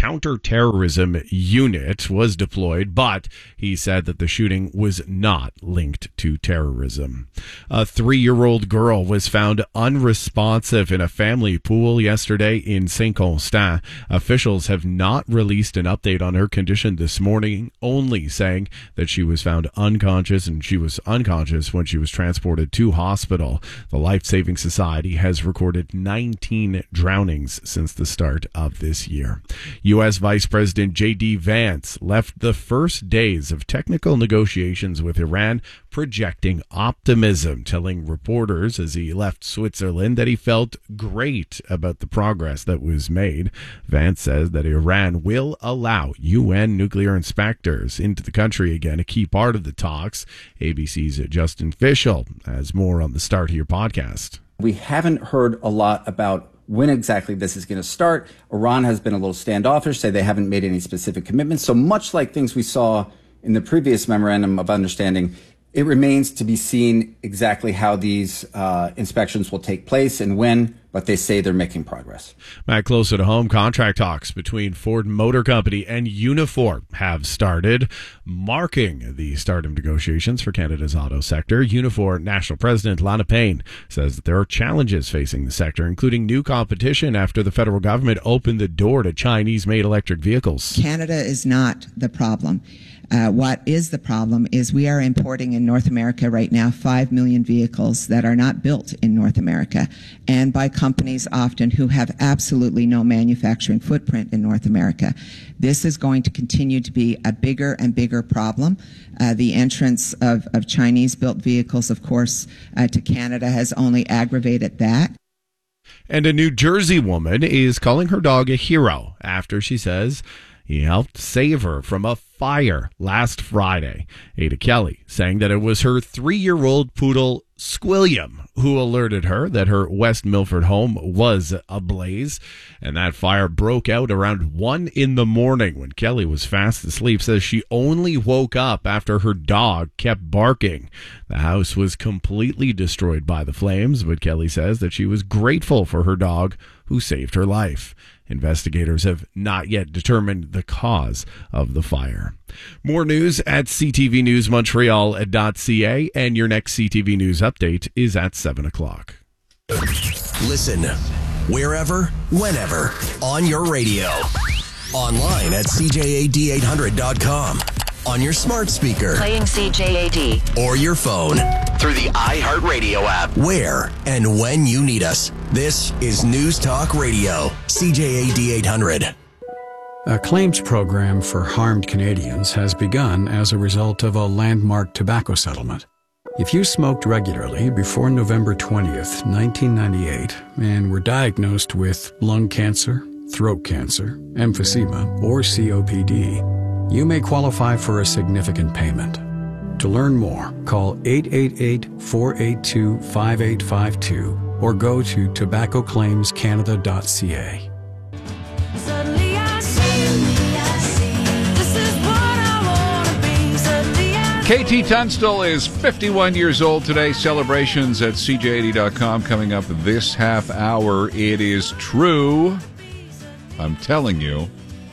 counterterrorism unit was deployed, but he said that the shooting was not linked to terrorism. A 3-year-old girl was found unresponsive in a family pool yesterday in Saint-Constant. Officials have not released an update on her condition this morning, only saying that she was found unconscious, and she was unconscious when she was transported to hospital. The Life Saving Society has recorded 19 drownings since the start of this year. U.S. Vice President J.D. Vance left the first days of technical negotiations with Iran projecting optimism, telling reporters as he left Switzerland that he felt great about the progress that was made. Vance says that Iran will allow UN nuclear inspectors into the country again, a key part of the talks. ABC's Justin Fischel has more on the Start Here podcast. We haven't heard a lot about when exactly this is going to start. Iran has been a little standoffish, say they haven't made any specific commitments. So much like things we saw in the previous memorandum of understanding, it remains to be seen exactly how these inspections will take place and when, but they say they're making progress. Back closer to home, contract talks between Ford Motor Company and Unifor have started, marking the start of negotiations for Canada's auto sector. Unifor National President Lana Payne says that there are challenges facing the sector, including new competition after the federal government opened the door to Chinese-made electric vehicles. Canada is not the problem. What is the problem is we are importing in North America right now 5 million vehicles that are not built in North America, and by companies often who have absolutely no manufacturing footprint in North America. This is going to continue to be a bigger and bigger problem. The entrance of Chinese-built vehicles, of course, to Canada has only aggravated that. And a New Jersey woman is calling her dog a hero after she says he helped save her from a fire last Friday. Ada Kelly saying that it was her 3-year-old poodle Squilliam who alerted her that her West Milford home was ablaze, and that fire broke out around 1 a.m. when Kelly was fast asleep. Says she only woke up after her dog kept barking. The house was completely destroyed by the flames, but Kelly says that she was grateful for her dog who saved her life. Investigators have not yet determined the cause of the fire. More news at ctvnewsmontreal.ca, and your next CTV News update is at 7 o'clock. Listen wherever, whenever, on your radio. Online at CJAD800.com. On your smart speaker. Playing CJAD. Or your phone. Through the iHeartRadio app. Where and when you need us. This is News Talk Radio. CJAD 800. A claims program for harmed Canadians has begun as a result of a landmark tobacco settlement. If you smoked regularly before November 20th, 1998, and were diagnosed with lung cancer, throat cancer, emphysema, or COPD, you may qualify for a significant payment. To learn more, call 888-482-5852 or go to tobaccoclaimscanada.ca. KT Tunstall is 51 years old today. Celebrations at CJ80.com coming up this half hour. It is true. I'm telling you.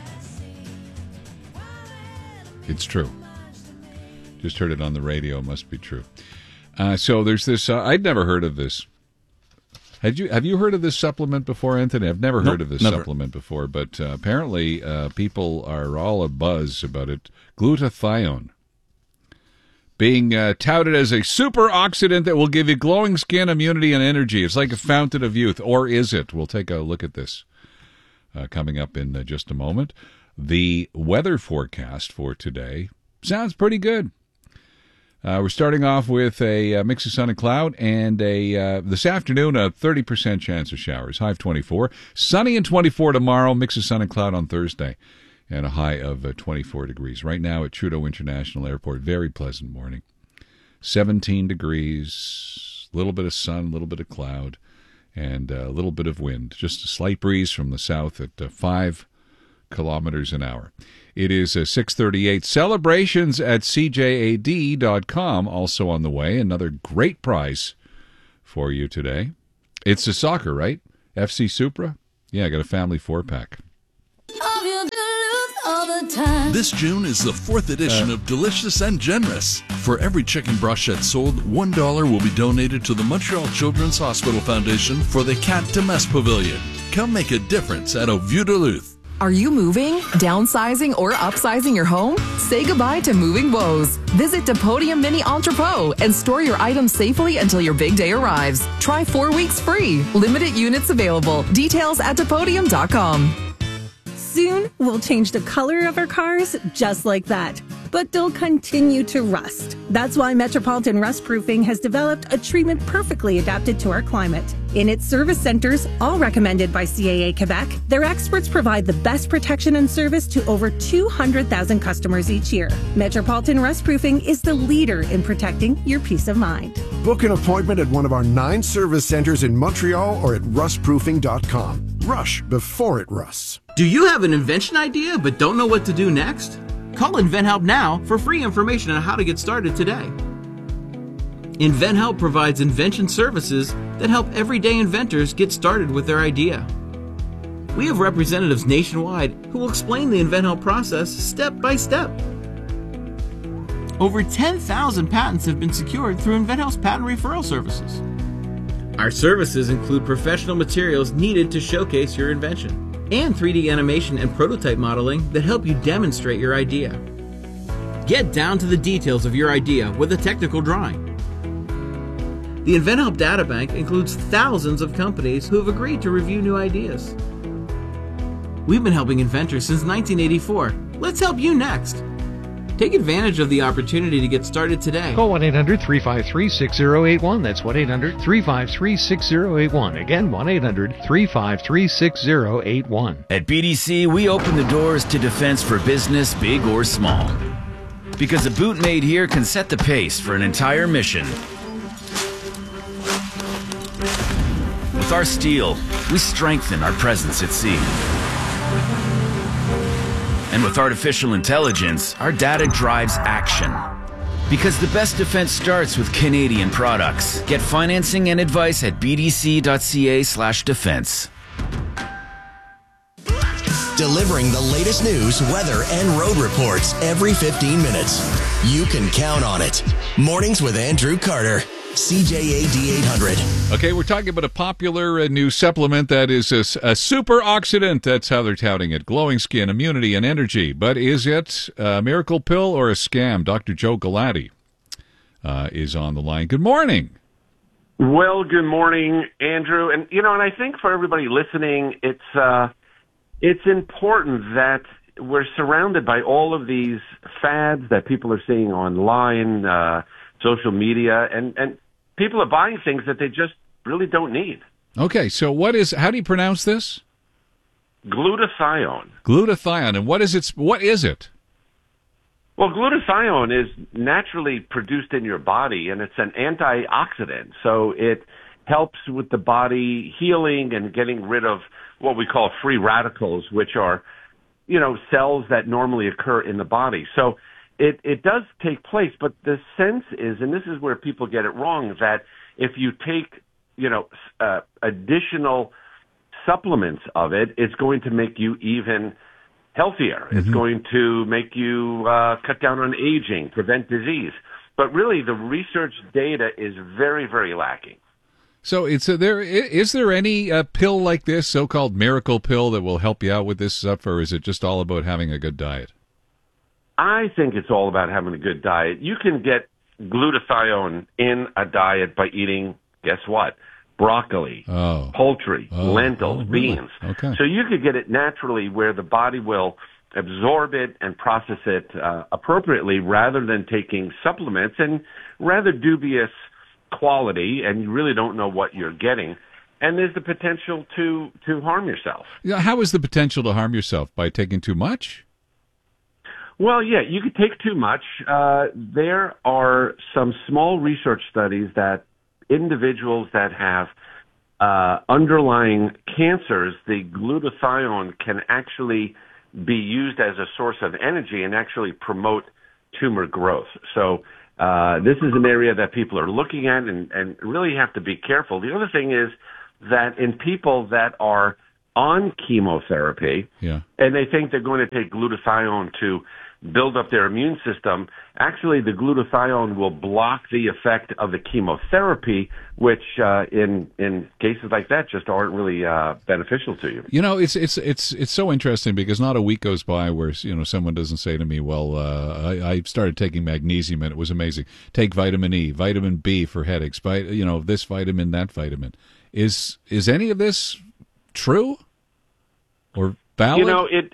It's true. Just heard it on the radio. Must be true. So there's this. I'd never heard of this. Have you heard of this supplement before, Anthony? I've never heard of this supplement before, but apparently people are all abuzz about it. Glutathione. Being touted as a superoxidant that will give you glowing skin, immunity, and energy. It's like a fountain of youth. Or is it? We'll take a look at this coming up in just a moment. The weather forecast for today sounds pretty good. We're starting off with a mix of sun and cloud, and this afternoon a 30% chance of showers, high of 24. Sunny and 24 tomorrow, mix of sun and cloud on Thursday, and a high of 24 degrees. Right now at Trudeau International Airport, very pleasant morning. 17 degrees, a little bit of sun, a little bit of cloud, and a little bit of wind. Just a slight breeze from the south at 5 kilometers an hour. It is 6:38. Celebrations at CJAD.com also on the way. Another great prize for you today. It's a soccer, right? FC Supra? Yeah, I got a family 4-pack. the time. This June is the 4th edition of Delicious and Generous. For every chicken brochette sold, $1 will be donated to the Montreal Children's Hospital Foundation for the Cat de Messe Pavilion. Come make a difference at Au Vieux Duluth. Are you moving, downsizing, or upsizing your home? Say goodbye to moving woes. Visit Depodium Mini Entrepot and store your items safely until your big day arrives. Try 4 weeks free. Limited units available. Details at Depodium.com. Soon, we'll change the color of our cars just like that. But they'll continue to rust. That's why Metropolitan Rust Proofing has developed a treatment perfectly adapted to our climate. In its service centers, all recommended by CAA Quebec, their experts provide the best protection and service to over 200,000 customers each year. Metropolitan Rust Proofing is the leader in protecting your peace of mind. Book an appointment at one of our 9 service centers in Montreal or at rustproofing.com. Rush before it rusts. Do you have an invention idea but don't know what to do next? Call InventHelp now for free information on how to get started today. InventHelp provides invention services that help everyday inventors get started with their idea. We have representatives nationwide who will explain the InventHelp process step by step. Over 10,000 patents have been secured through InventHelp's patent referral services. Our services include professional materials needed to showcase your invention, and 3D animation and prototype modeling that help you demonstrate your idea. Get down to the details of your idea with a technical drawing. The InventHelp Databank includes thousands of companies who have agreed to review new ideas. We've been helping inventors since 1984. Let's help you next. Take advantage of the opportunity to get started today. Call 1-800-353-6081. That's 1-800-353-6081. Again, 1-800-353-6081. At BDC, we open the doors to defense for business, big or small. Because a boot made here can set the pace for an entire mission. With our steel, we strengthen our presence at sea. And with artificial intelligence, our data drives action. Because the best defense starts with Canadian products. Get financing and advice at bdc.ca/defense. Delivering the latest news, weather, and road reports every 15 minutes. You can count on it. Mornings with Andrew Carter. CJAD 800. Okay, we're talking about a popular new supplement that is a superoxidant. That's how they're touting it. Glowing skin, immunity, and energy. But is it a miracle pill or a scam? Dr. Joe Galati is on the line. Good morning. Well, good morning, Andrew. And, and I think for everybody listening, it's important that we're surrounded by all of these fads that people are seeing online, social media, and people are buying things that they just really don't need. Okay, so how do you pronounce this? Glutathione. Glutathione, and what is it? Well, glutathione is naturally produced in your body, and it's an antioxidant, so it helps with the body healing and getting rid of what we call free radicals, which are, cells that normally occur in the body. So it does take place, but the sense is, and this is where people get it wrong, that if you take, additional supplements of it, it's going to make you even healthier. Mm-hmm. It's going to make you cut down on aging, prevent disease. But really, the research data is very, very lacking. So is there any pill like this, so-called miracle pill, that will help you out with this stuff, or is it just all about having a good diet? I think it's all about having a good diet. You can get glutathione in a diet by eating, guess what? Broccoli, poultry, lentils, beans. Okay. So you could get it naturally where the body will absorb it and process it appropriately rather than taking supplements and rather dubious quality, and you really don't know what you're getting. And there's the potential to harm yourself. How is the potential to harm yourself? By taking too much? Well, yeah, you could take too much. There are some small research studies that individuals that have underlying cancers, the glutathione can actually be used as a source of energy and actually promote tumor growth. So this is an area that people are looking at and really have to be careful. The other thing is that in people that are on chemotherapy, Yeah. and they think they're going to take glutathione to build up their immune system. Actually, the glutathione will block the effect of the chemotherapy, which in cases like that just aren't really beneficial to you. You know, it's so interesting because not a week goes by where someone doesn't say to me, "Well, I started taking magnesium and it was amazing. Take vitamin E, vitamin B for headaches. This vitamin, that vitamin." Is any of this true or valid?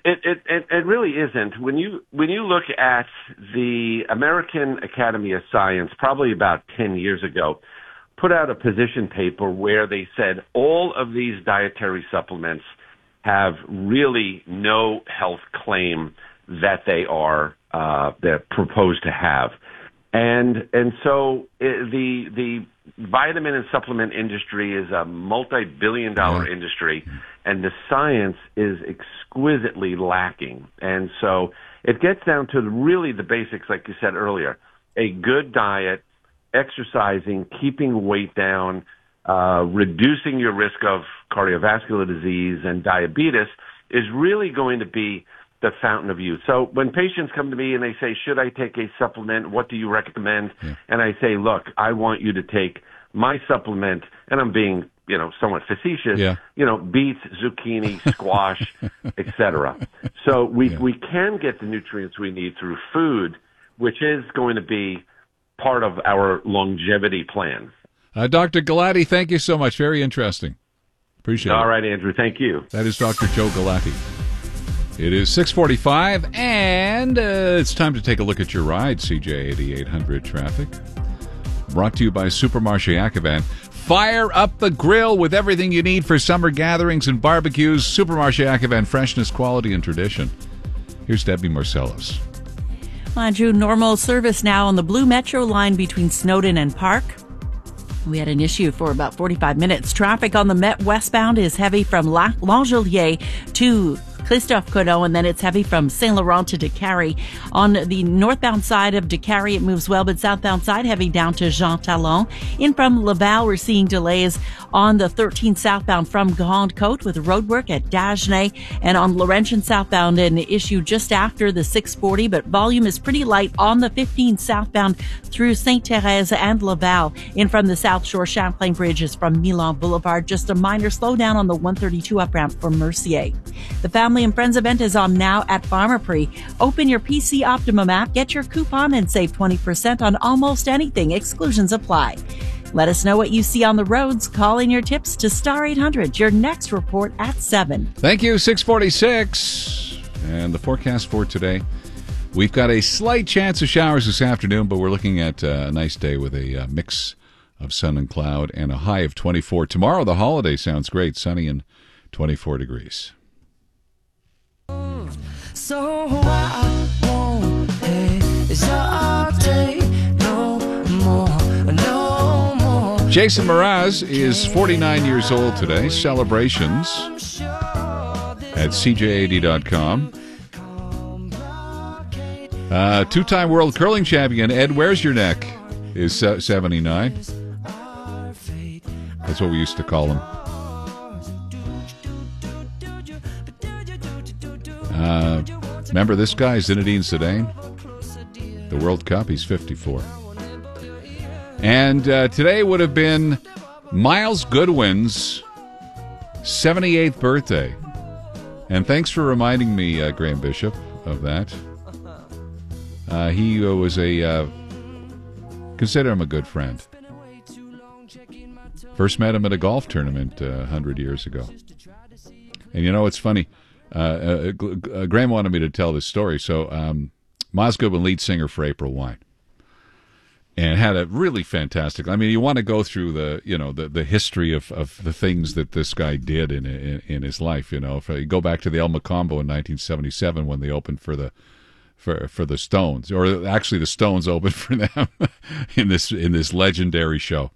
It really isn't. When you look at the American Academy of Science, probably about 10 years ago, put out a position paper where they said all of these dietary supplements have really no health claim that they're proposed to have. And so the vitamin and supplement industry is a multi-billion-dollar industry, and the science is exquisitely lacking. And so it gets down to really the basics, like you said earlier: a good diet, exercising, keeping weight down, reducing your risk of cardiovascular disease and diabetes is really going to be the fountain of youth. So when patients come to me and they say, "Should I take a supplement? What do you recommend?" And I say, "Look, I want you to take my supplement," and I'm being, somewhat facetious, beets, zucchini, squash, etc. So we can get the nutrients we need through food, which is going to be part of our longevity plan. Dr. Galati, thank you so much. Very interesting. Appreciate it. All right, Andrew. Thank you. That is Dr. Joe Galati. It is 6:45, and it's time to take a look at your ride, CJ 8800 traffic. Brought to you by Supermarché Aqavan. Fire up the grill with everything you need for summer gatherings and barbecues. Supermarché Aqavan, freshness, quality, and tradition. Here's Debbie Marcellus. Well, Andrew, normal service now on the Blue Metro line between Snowdon and Park. We had an issue for about 45 minutes. Traffic on the Met westbound is heavy from L'Angelier to Christophe Colomb, and then it's heavy from Saint Laurent to Décarie. On the northbound side of Décarie, it moves well, but southbound side heavy down to Jean Talon. In from Laval, we're seeing delays on the 13 southbound from Grande Côte with roadwork at Dagenais, and on Laurentian southbound an issue just after the 640, but volume is pretty light on the 15 southbound through Sainte-Thérèse and Laval. In from the South Shore, Champlain Bridge is from Milan Boulevard. Just a minor slowdown on the 132 up ramp for Mercier. The Family and Friends event is on now at Pharmaprix. Open your PC Optimum app, get your coupon, and save 20% on almost anything. Exclusions apply. Let us know what you see on the roads. Call in your tips to Star 800. Your next report at 7. Thank you, 6:46. And the forecast for today. We've got a slight chance of showers this afternoon, but we're looking at a nice day with a mix of sun and cloud and a high of 24. Tomorrow, the holiday sounds great. Sunny and 24 degrees. So I won't hesitate no more. Jason Mraz is 49 years old today. Celebrations at CJAD.com. Two-time world curling champion Ed Where's Your Neck is 79. That's what we used to call him. Remember this guy, Zinedine Zidane? The World Cup, he's 54. And today would have been Miles Goodwin's 78th birthday. And thanks for reminding me, Graham Bishop, of that. He was consider him a good friend. First met him at a golf tournament 100 years ago. And it's funny. Graham wanted me to tell this story. So Miles Goodwin, lead singer for April Wine, and had a really fantastic. I mean, you want to go through the history of the things that this guy did in his life. If you go back to the El Macombo in 1977 when they opened for the Stones, or actually the Stones opened for them in this legendary show.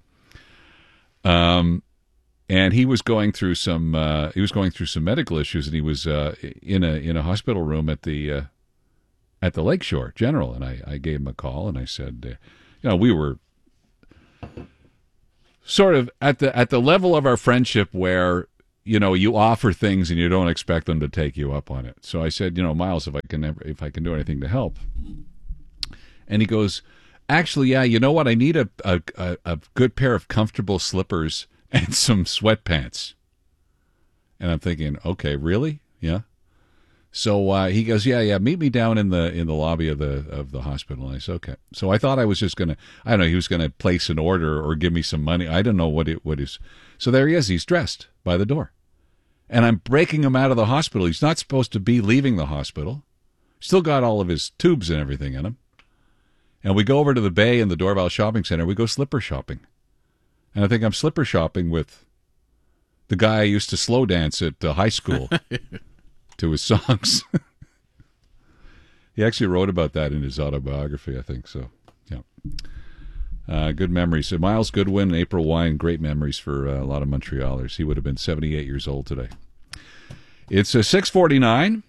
And he was going through some medical issues, and he was in a hospital room at the Lakeshore General, and I gave him a call, and I said, we were sort of at the level of our friendship where you offer things and you don't expect them to take you up on it. So I said, Miles, if I can do anything to help. And he goes, actually, yeah, you know what? I need a good pair of comfortable slippers and some sweatpants. And I'm thinking, okay, really? Yeah. So he goes, yeah, meet me down in the lobby of the hospital. And I said, okay. So I thought I was just gonna, I don't know, he was gonna place an order or give me some money. I don't know what is. So there he is. He's dressed by the door, and I'm breaking him out of the hospital. He's not supposed to be leaving the hospital. Still got all of his tubes and everything in him. And we go over to the Bay in the Dorval Shopping Center. We go slipper shopping, and I think I'm slipper shopping with the guy I used to slow dance at high school to his songs. He actually wrote about that in his autobiography, I think. So, yeah. Good memories. Miles Goodwin, April Wine, great memories for a lot of Montrealers. He would have been 78 years old today. It's 6:49.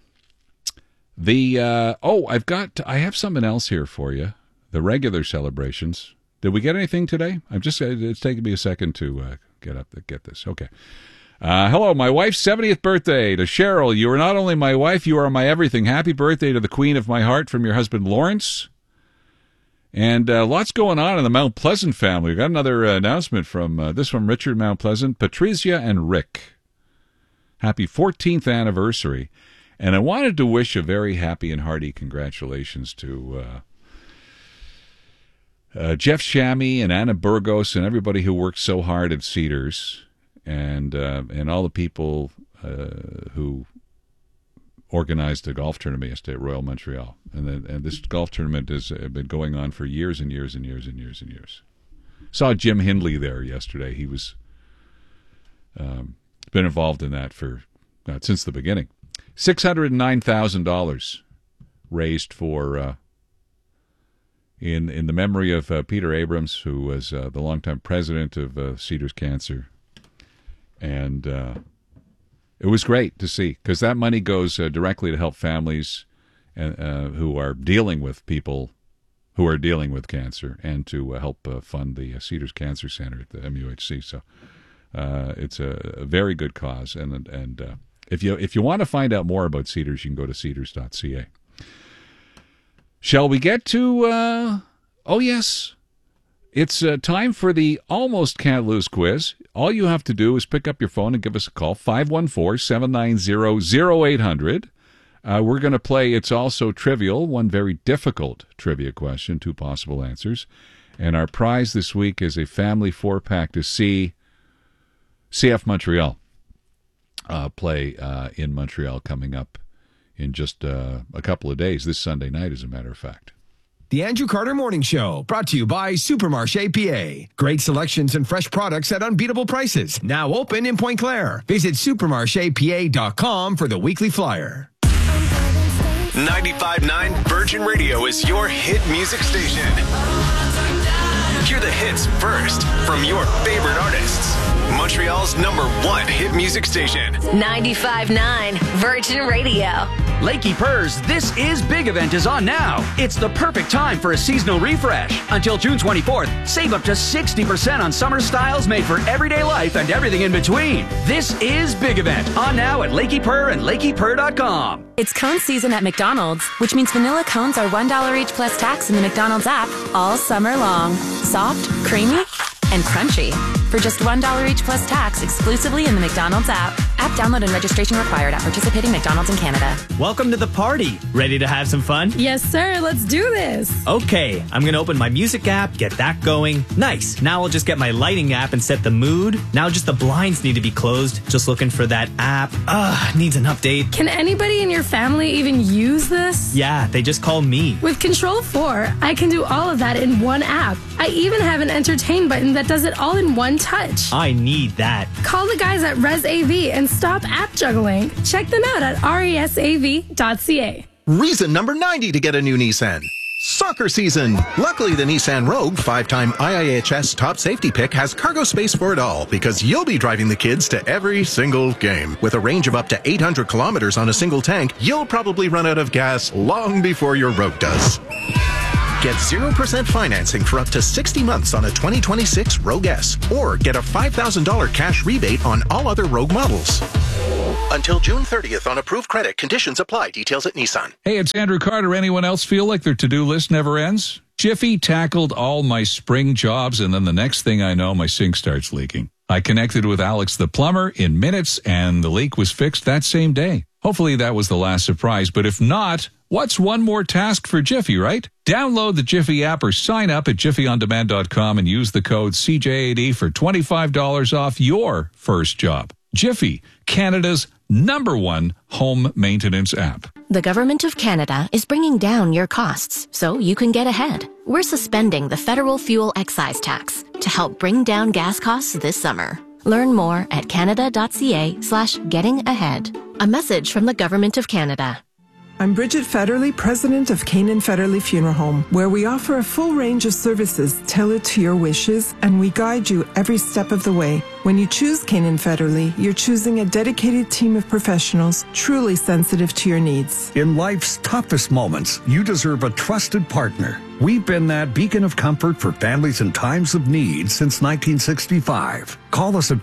I have something else here for you. The regular celebrations. Did we get anything today? It's taking me a second to get this. Okay. Hello, my wife's 70th birthday to Cheryl. You are not only my wife, you are my everything. Happy birthday to the queen of my heart from your husband, Lawrence. And lots going on in the Mount Pleasant family. We've got another announcement from Richard Mount Pleasant. Patricia and Rick. Happy 14th anniversary. And I wanted to wish a very happy and hearty congratulations to Jeff Shammy and Anna Burgos and everybody who worked so hard at Cedars. And all the people who organized the golf tournament yesterday at Royal Montreal, and this golf tournament has been going on for years and years and years and years and years. Saw Jim Hindley there yesterday. He was been involved in that for since the beginning. $609,000 raised for in the memory of Peter Abrams, who was the longtime president of Cedars Cancer. And it was great to see, because that money goes directly to help families who are dealing with people who are dealing with cancer, and to help fund the Cedars Cancer Center at the MUHC. So it's a very good cause. And if you want to find out more about Cedars, you can go to cedars.ca. Shall we get to? Oh yes. It's time for the Almost Can't Lose quiz. All you have to do is pick up your phone and give us a call, 514-790-0800. We're going to play It's Also Trivial, one very difficult trivia question, 2 possible answers. And our prize this week is a family 4-pack to see CF Montreal play in Montreal coming up in just a couple of days, this Sunday night, as a matter of fact. The Andrew Carter Morning Show, brought to you by Supermarché PA. Great selections and fresh products at unbeatable prices. Now open in Pointe Claire. Visit supermarchepa.com for the weekly flyer. 95.9 Virgin Radio is your hit music station. Hear the hits first from your favorite artists. Montreal's #1 hit music station. 95.9 Virgin Radio. Lakey Purrs This Is Big event is on now. It's the perfect time for a seasonal refresh. Until June 24th, save up to 60% on summer styles made for everyday life and everything in between. This is Big event on now at Lakey Purr and LakeyPurr.com. It's cone season at McDonald's, which means vanilla cones are $1 each plus tax in the McDonald's app all summer long. Soft, creamy, and crunchy. For just $1 each plus tax exclusively in the McDonald's app. App download and registration required at participating McDonald's in Canada. Welcome to the party. Ready to have some fun? Yes, sir. Let's do this. Okay, I'm going to open my music app, get that going. Nice. Now I'll just get my lighting app and set the mood. Now just the blinds need to be closed. Just looking for that app. Needs an update. Can anybody in your family even use this? Yeah, they just call me. With Control 4, I can do all of that in one app. I even have an entertain button that does it all in one touch. I need that. Call the guys at ResAV and stop app juggling. Check them out at resav.ca. Reason number 90 to get a new Nissan. Soccer season. Luckily, the Nissan Rogue, 5-time IIHS top safety pick, has cargo space for it all, because you'll be driving the kids to every single game. With a range of up to 800 kilometers on a single tank, you'll probably run out of gas long before your Rogue does. Get 0% financing for up to 60 months on a 2026 Rogue S, or get a $5,000 cash rebate on all other Rogue models. Until June 30th on approved credit. Conditions apply. Details at Nissan. Hey, it's Andrew Carter. Anyone else feel like their to-do list never ends? Jiffy tackled all my spring jobs, and then the next thing I know, my sink starts leaking. I connected with Alex the plumber in minutes, and the leak was fixed that same day. Hopefully that was the last surprise, but if not, what's one more task for Jiffy, right? Download the Jiffy app or sign up at jiffyondemand.com and use the code CJAD for $25 off your first job. Jiffy, Canada's #1 home maintenance app. The Government of Canada is bringing down your costs so you can get ahead. We're suspending the federal fuel excise tax to help bring down gas costs this summer. Learn more at canada.ca/getting-ahead. A message from the Government of Canada. I'm Bridget Federley, president of Canaan Federley Funeral Home, where we offer a full range of services tailored to your wishes, and we guide you every step of the way. When you choose Canaan Federley, you're choosing a dedicated team of professionals truly sensitive to your needs. In life's toughest moments, you deserve a trusted partner. We've been that beacon of comfort for families in times of need since 1965. Call us at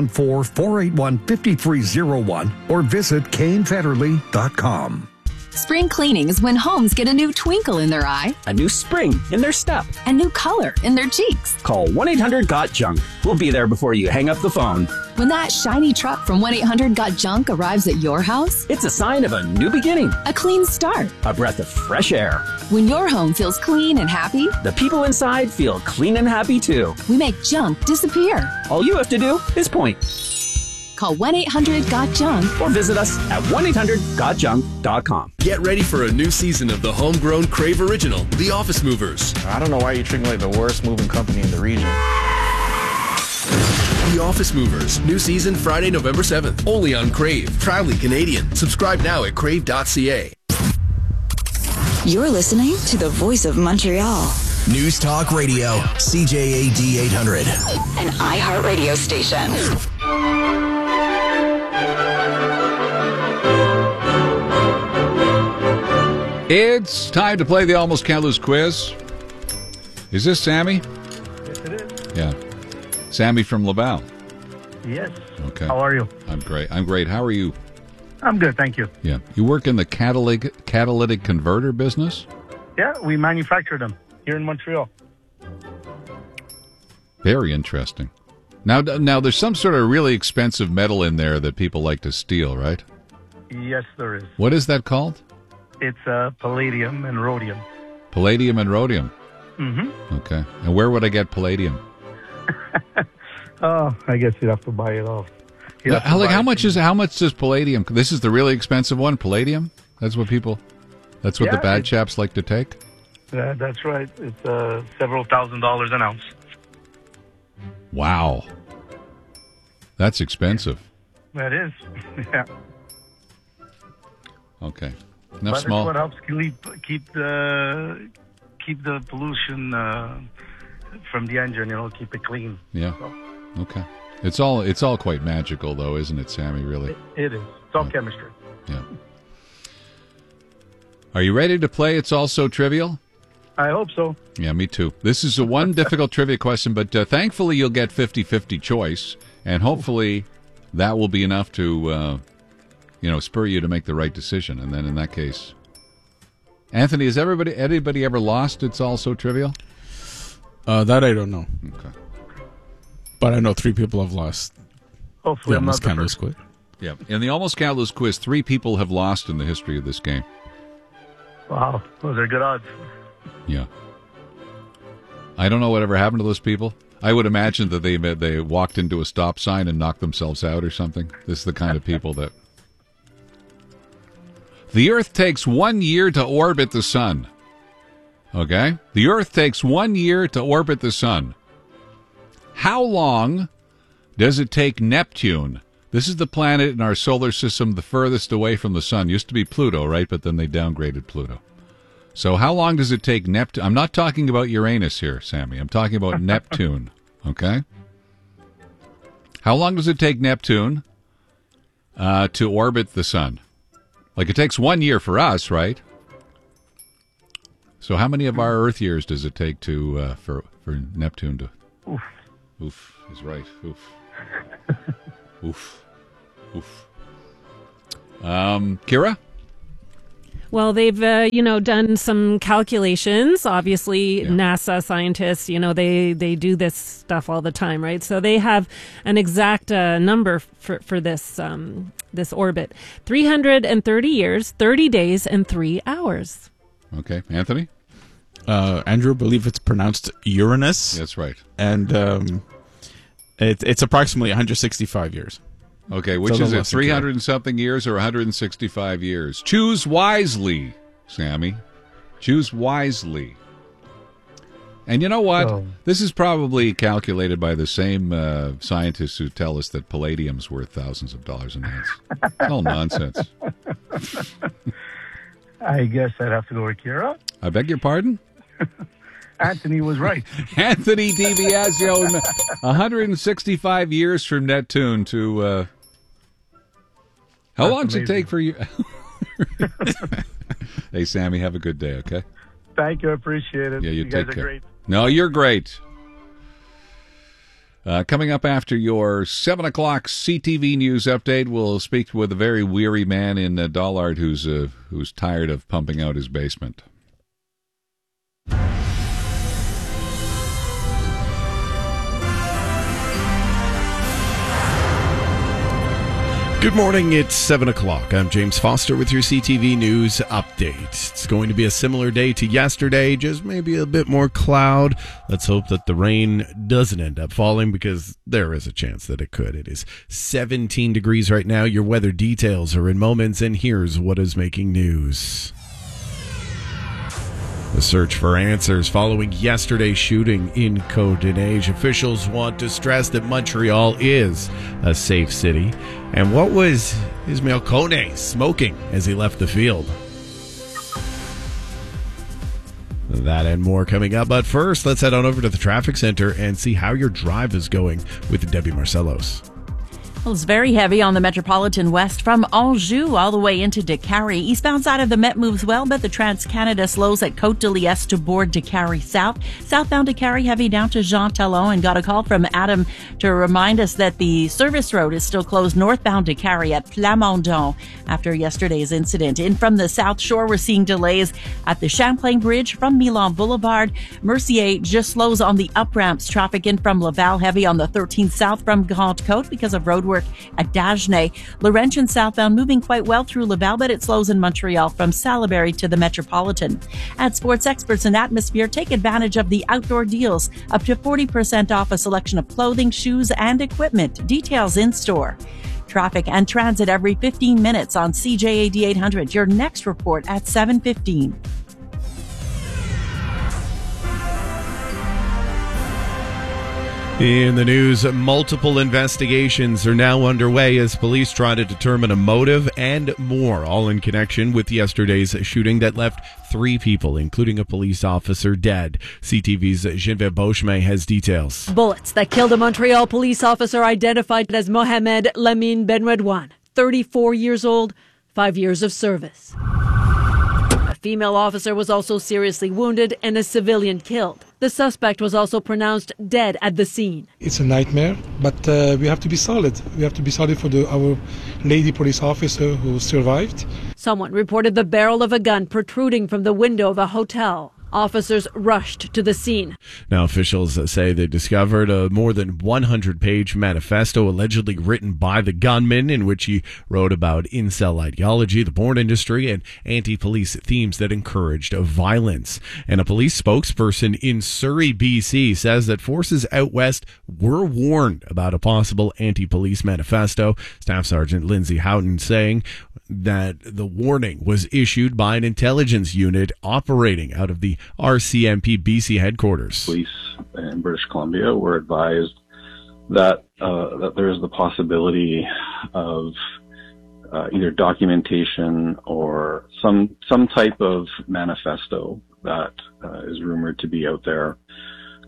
514-481-5301 or visit canefederley.com. Spring cleaning is when homes get a new twinkle in their eye, a new spring in their step, a new color in their cheeks. Call 1-800-GOT-JUNK. We'll be there before you hang up the phone. When that shiny truck from 1-800-GOT-JUNK arrives at your house, it's a sign of a new beginning, a clean start, a breath of fresh air. When your home feels clean and happy, the people inside feel clean and happy too. We make junk disappear. All you have to do is point. Call 1-800-GOT-JUNK or visit us at 1-800-GOT-JUNK.com. Get ready for a new season of the homegrown Crave Original, The Office Movers. I don't know why you treat me like the worst moving company in the region. The Office Movers, new season Friday, November 7th, only on Crave. Proudly Canadian. Subscribe now at crave.ca. You're listening to the Voice of Montreal. News Talk Radio, CJAD 800. An iHeartRadio station. It's time to play the Almost Can't Lose quiz. Is this Sammy? Yes, it is. Yeah. Sammy from Laval. Yes. Okay. How are you? I'm great. How are you? I'm good, thank you. Yeah. You work in the catalytic converter business? Yeah, we manufacture them here in Montreal. Very interesting. Now, there's some sort of really expensive metal in there that people like to steal, right? Yes, there is. What is that called? It's palladium and rhodium. Palladium and rhodium. Mm-hmm. Okay. And where would I get palladium? Oh, I guess you'd have to buy it off. How much does palladium? This is the really expensive one, palladium? That's what the bad chaps like to take? That's right. It's several $1,000s an ounce. Wow. That's expensive. That is. Yeah. Okay. But it's what helps keep the pollution from the engine. Keep it clean. Yeah. So. Okay. It's all quite magical, though, isn't it, Sammy? Really. It is. It's all chemistry. Yeah. Are you ready to play? It's all so trivial. I hope so. Yeah, me too. This is a one difficult trivia question, but thankfully you'll get 50-50 choice, and hopefully that will be enough to, spur you to make the right decision. And then in that case, Anthony, has anybody ever lost It's All So Trivial? That I don't know. Okay. But I know 3 people have lost. Hopefully I'm not the first. Quiz. Yeah. In the Almost Can't Lose quiz, 3 people have lost in the history of this game. Wow. Those are good odds. Yeah. I don't know whatever happened to those people. I would imagine that they walked into a stop sign and knocked themselves out or something. This is the kind of people that... The Earth takes 1 year to orbit the sun. Okay? The Earth takes 1 year to orbit the sun. How long does it take Neptune? This is the planet in our solar system the furthest away from the sun. Used to be Pluto, right? But then they downgraded Pluto. So how long does it take Neptune? I'm not talking about Uranus here, Sammy. I'm talking about Neptune. Okay? How long does it take Neptune to orbit the sun? Like, it takes 1 year for us, right? So how many of our Earth years does it take to for Neptune to? Oof. Oof is right. Oof. Oof. Oof. Kira? Well, they've, done some calculations. Obviously, NASA scientists, they do this stuff all the time, right? So they have an exact number for this this orbit. 330 years, 30 days, and 3 hours. Okay. Anthony? Andrew, I believe it's pronounced Uranus. That's right. And it's approximately 165 years. Okay, which is it, 300 and something years or 165 years? Choose wisely, Sammy. Choose wisely. And you know what? This is probably calculated by the same scientists who tell us that palladium's worth thousands of dollars an ounce. It's all nonsense. I guess I'd have to go with Kira. I beg your pardon? Anthony was right. Anthony DiBiasio, 165 years from Neptune to... How long does it take for you? Hey, Sammy, have a good day, okay? Thank you. I appreciate it. Yeah, you guys take are care. great. No, you're great. Coming up after your 7 o'clock CTV News update, we'll speak with a very weary man in Dollard who's tired of pumping out his basement. Good morning, it's 7 o'clock. I'm James Foster with your CTV News update. It's going to be a similar day to yesterday, just maybe a bit more cloud. Let's hope that the rain doesn't end up falling because there is a chance that it could. It is 17 degrees right now. Your weather details are in moments, and here's what is making news. The search for answers following yesterday's shooting in Côte-des-Neiges. Officials want to stress that Montreal is a safe city. And what was Ismail Kone smoking as he left the field? That and more coming up. But first, let's head on over to the traffic center and see how your drive is going with Debbie Marcellos. Well, it's very heavy on the Metropolitan West from Anjou all the way into Décarie. Eastbound side of the Met moves well, but the Trans-Canada slows at Côte de Liesse to board Décarie South. Southbound Décarie heavy down to Jean Talon, and got a call from Adam to remind us that the service road is still closed northbound Décarie at Plamondon after yesterday's incident. In from the South Shore, we're seeing delays at the Champlain Bridge from Milan Boulevard. Mercier just slows on the up ramps. Traffic in from Laval heavy on the 13th south from Grande Côte because of road work at Dagenais. Laurentian southbound moving quite well through Laval, but it slows in Montreal from Salaberry to the Metropolitan. At Sports Experts and Atmosphere, take advantage of the outdoor deals. Up to 40% off a selection of clothing, shoes, and equipment. Details in store. Traffic and transit every 15 minutes on CJAD 800. Your next report at 7:15. In the news, multiple investigations are now underway as police try to determine a motive and more, all in connection with yesterday's shooting that left 3 people, including a police officer, dead. CTV's Geneviève Beauchemin has details. Bullets that killed a Montreal police officer identified as Mohamed Lamine Benredouane, 34 years old, 5 years of service. A female officer was also seriously wounded and a civilian killed. The suspect was also pronounced dead at the scene. It's a nightmare, but we have to be solid. We have to be solid for our lady police officer who survived. Someone reported the barrel of a gun protruding from the window of a hotel. Officers rushed to the scene. Now, officials say they discovered a more than 100-page manifesto allegedly written by the gunman in which he wrote about incel ideology, the porn industry, and anti-police themes that encouraged violence. And a police spokesperson in Surrey, BC, says that forces out west were warned about a possible anti-police manifesto. Staff Sergeant Lindsay Houghton saying that the warning was issued by an intelligence unit operating out of the RCMP BC headquarters. Police in British Columbia were advised that that there is the possibility of either documentation or some type of manifesto that is rumored to be out there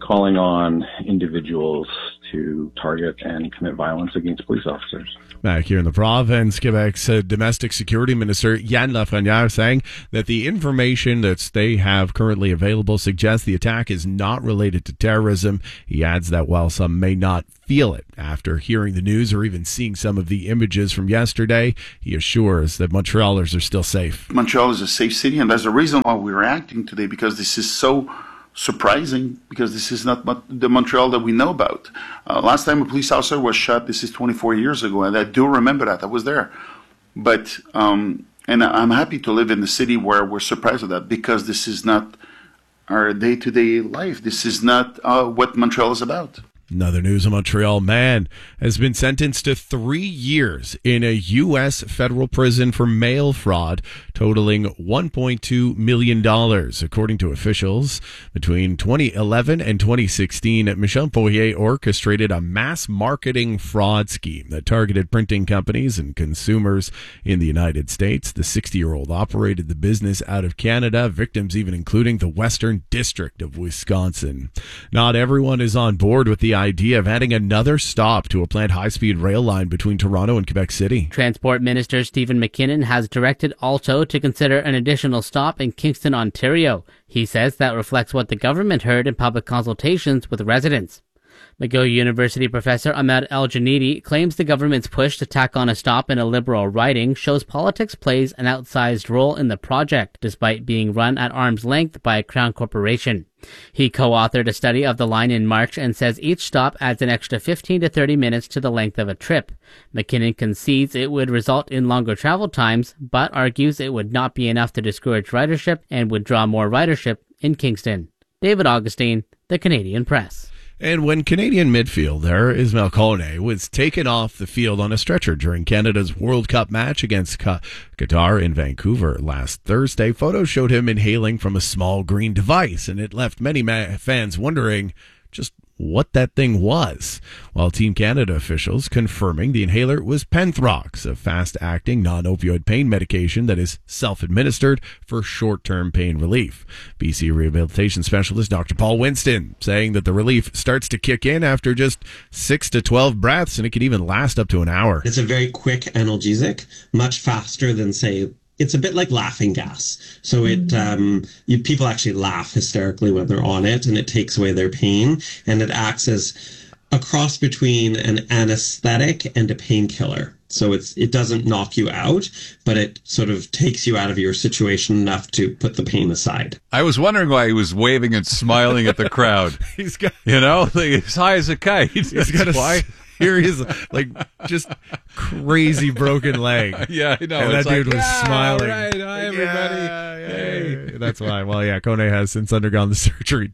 calling on individuals to target and commit violence against police officers. Back here in the province, Quebec's domestic security minister Yann Lafrenière saying that the information that they have currently available suggests the attack is not related to terrorism. He adds that while some may not feel it after hearing the news or even seeing some of the images from yesterday, he assures that Montrealers are still safe. Montreal is a safe city, and that's the reason why we're acting today, because this is so surprising, because this is not the Montreal that we know about. Last time a police officer was shot, this is 24 years ago, and I do remember that. I was there. But, and I'm happy to live in a city where we're surprised at that, because this is not our day-to-day life. This is not what Montreal is about. Another news, a Montreal man has been sentenced to 3 years in a U.S. federal prison for mail fraud, totaling $1.2 million. According to officials, between 2011 and 2016, Michel Poirier orchestrated a mass marketing fraud scheme that targeted printing companies and consumers in the United States. The 60-year-old operated the business out of Canada, victims even including the Western District of Wisconsin. Not everyone is on board with the idea of adding another stop to a planned high-speed rail line between Toronto and Quebec City. Transport Minister Stephen McKinnon has directed Alto to consider an additional stop in Kingston, Ontario. He says that reflects what the government heard in public consultations with residents. McGill University professor Ahmed El-Janidi claims the government's push to tack on a stop in a Liberal riding shows politics plays an outsized role in the project, despite being run at arm's length by a Crown corporation. He co-authored a study of the line in March and says each stop adds an extra 15 to 30 minutes to the length of a trip. McKinnon concedes it would result in longer travel times, but argues it would not be enough to discourage ridership and would draw more ridership in Kingston. David Augustine, The Canadian Press. And when Canadian midfielder Ismail Kone was taken off the field on a stretcher during Canada's World Cup match against Qatar in Vancouver last Thursday, photos showed him inhaling from a small green device, and it left many fans wondering just what that thing was, while Team Canada officials confirming the inhaler was Penthrox, a fast-acting non-opioid pain medication that is self-administered for short-term pain relief. BC rehabilitation specialist Dr. Paul Winston saying that the relief starts to kick in after just 6 to 12 breaths, and it can even last up to an hour. It's a very quick analgesic, much faster than, say, it's a bit like laughing gas. So people actually laugh hysterically when they're on it, and it takes away their pain, and it acts as a cross between an anesthetic and a painkiller. So it doesn't knock you out, but it sort of takes you out of your situation enough to put the pain aside. I was wondering why he was waving and smiling at the crowd. He's got, as high as a kite. He's got why. Here he is, just crazy broken leg. Yeah, I know. And that dude was smiling. Right. Hi, everybody. Hey. That's why. Well, yeah, Kone has since undergone the surgery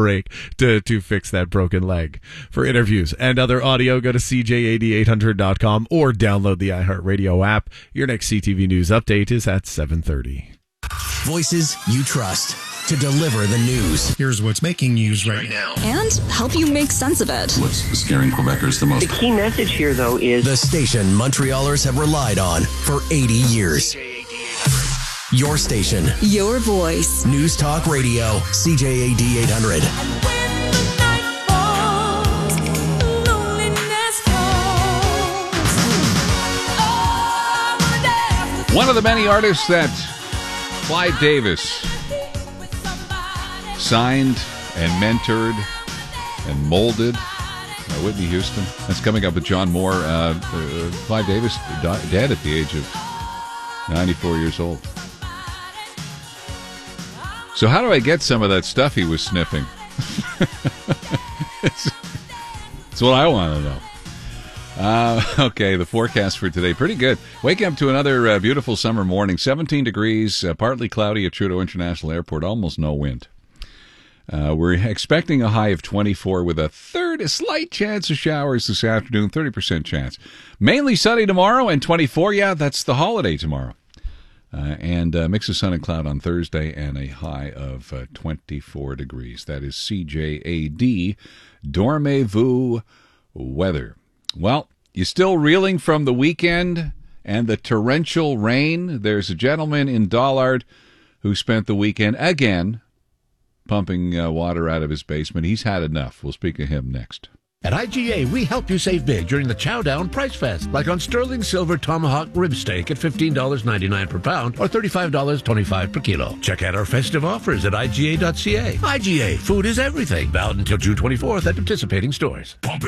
to fix that broken leg. For interviews and other audio, go to CJAD800.com or download the iHeartRadio app. Your next CTV News update is at 7:30. Voices you trust to deliver the news. Here's what's making news right now. And help you make sense of it. What's scaring Quebecers the most? The key message here, though, is the station Montrealers have relied on for 80 years. Your station. Your voice. News Talk Radio. CJAD 800. One of the many artists that Clive Davis signed and mentored and molded, Whitney Houston. That's coming up with John Moore. Clive Davis dead at the age of 94 years old. So how do I get some of that stuff he was sniffing? It's what I want to know. Okay, the forecast for today, pretty good. Waking up to another beautiful summer morning. 17 degrees, partly cloudy at Trudeau International Airport, almost no wind. We're expecting a high of 24 with a slight chance of showers this afternoon, 30% chance. Mainly sunny tomorrow and 24. Yeah, that's the holiday tomorrow. And a mix of sun and cloud on Thursday and a high of 24 degrees. That is CJAD Dormez-vous weather. Well, you still reeling from the weekend and the torrential rain? There's a gentleman in Dollard who spent the weekend again pumping water out of his basement. He's had enough. We'll speak to him next. At IGA, we help you save big during the Chow Down Price Fest, like on sterling silver tomahawk rib steak at $15.99 per pound or $35.25 per kilo. Check out our festive offers at IGA.ca. IGA, food is everything. Valid until June 24th at participating stores.